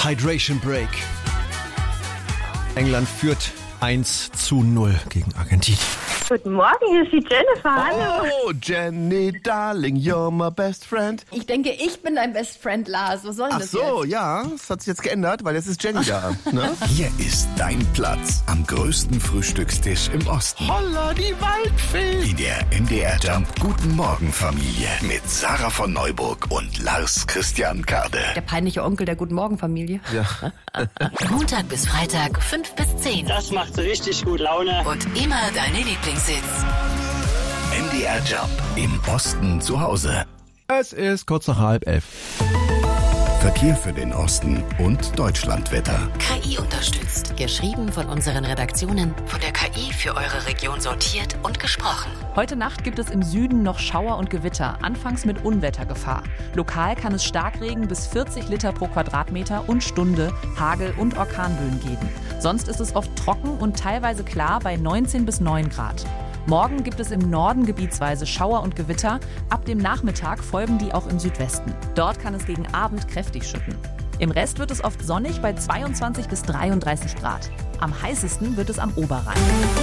Hydration Break. England führt 1:0 gegen Argentinien. Guten Morgen, hier ist die Jennifer. Hallo. Oh, Jenny, darling, you're my best friend. Ich denke, ich bin dein Best Friend, Lars. Was soll denn Ach das so, jetzt? ja, das hat sich jetzt geändert, weil jetzt ist Jenny da. Ne? Hier ist dein Platz am größten Frühstückstisch im Osten. Holla, die Waldfee. In der MDR Jump Guten Morgen Familie mit Sarah von Neuburg und Lars Christian Kade. Der peinliche Onkel der Guten Morgen Familie. Ja. Montag bis Freitag 5 bis 10. Das macht so richtig gut Laune. Und immer deine Lieblingshits. MDR Jump im Osten zu Hause. Es ist kurz nach 10:30. Verkehr für den Osten und Deutschlandwetter. KI unterstützt. Geschrieben von unseren Redaktionen. Von der KI für eure Region sortiert und gesprochen. Heute Nacht gibt es im Süden noch Schauer und Gewitter, anfangs mit Unwettergefahr. Lokal kann es Starkregen bis 40 Liter pro Quadratmeter und Stunde, Hagel und Orkanböen geben. Sonst ist es oft trocken und teilweise klar bei 19 bis 9 Grad. Morgen gibt es im Norden gebietsweise Schauer und Gewitter. Ab dem Nachmittag folgen die auch im Südwesten. Dort kann es gegen Abend kräftig schütten. Im Rest wird es oft sonnig bei 22 bis 33 Grad. Am heißesten wird es am Oberrhein.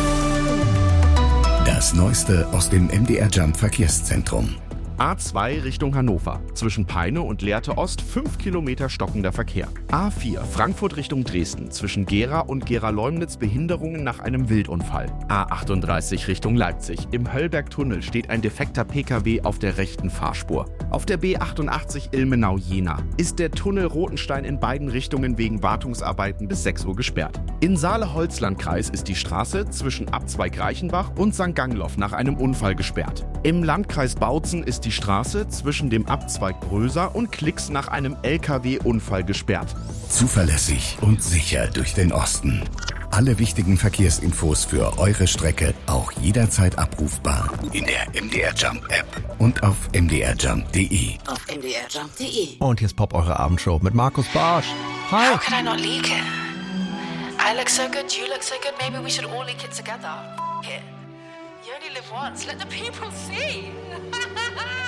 Das Neueste aus dem MDR Jump Verkehrszentrum. A2 Richtung Hannover. Zwischen Peine und Lehrte Ost 5 Kilometer stockender Verkehr. A4 Frankfurt Richtung Dresden. Zwischen Gera und Gera-Leumnitz Behinderungen nach einem Wildunfall. A38 Richtung Leipzig. Im Höllbergtunnel steht ein defekter PKW auf der rechten Fahrspur. Auf der B88 Ilmenau-Jena ist der Tunnel Rotenstein in beiden Richtungen wegen Wartungsarbeiten bis 6 Uhr gesperrt. In Saale-Holzlandkreis ist die Straße zwischen Abzweig Reichenbach und St. Gangloff nach einem Unfall gesperrt. Im Landkreis Bautzen ist die Straße zwischen dem Abzweig Bröser und Klix nach einem LKW-Unfall gesperrt. Zuverlässig und sicher durch den Osten. Alle wichtigen Verkehrsinfos für eure Strecke auch jederzeit abrufbar in der MDR Jump App und auf mdrjump.de. Auf mdrjump.de. Und hier ist Pop, eure Abendshow mit Markus Barsch. Hi. How can I not leak it? I look so good, you look so good, maybe we should all leak it together. F*** it. You only live once, let the people see.